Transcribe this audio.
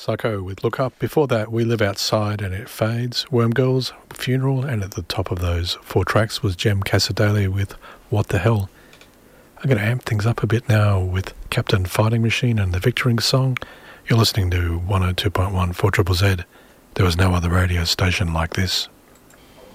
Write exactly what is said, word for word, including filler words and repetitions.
Psycho with Look Up. Before that, We Live Outside and It Fades, Worm Girls, Funeral, and at the top of those four tracks was Jem Casadale with What the Hell. I'm going to amp things up a bit now with Captain Fighting Machine and the Victoring Song. You're listening to one oh two point one four Z Z Z. There was no other radio station like this.